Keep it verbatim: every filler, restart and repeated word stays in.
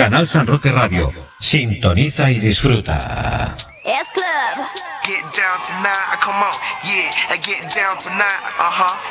Canal San Roque Radio. Sintoniza y disfruta. Es Club. Get down tonight, come on, yeah, get down tonight, uh-huh.